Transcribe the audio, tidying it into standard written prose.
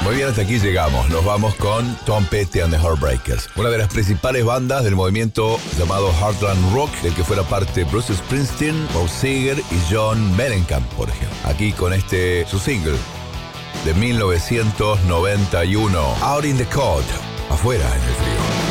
Muy bien, hasta aquí llegamos. Nos vamos con Tom Petty and the Heartbreakers, una de las principales bandas del movimiento llamado Heartland Rock, del que fuera parte Bruce Springsteen, Bob Seger y John Mellencamp, por ejemplo. Aquí con su single de 1991, Out in the Cold, afuera en el frío.